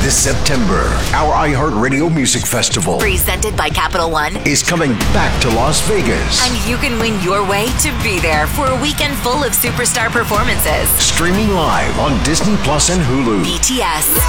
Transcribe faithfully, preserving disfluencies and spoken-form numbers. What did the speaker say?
This September, our iHeartRadio Music Festival, presented by Capital One, is coming back to Las Vegas. And you can win your way to be there for a weekend full of superstar performances. Streaming live on Disney Plus and Hulu. B T S,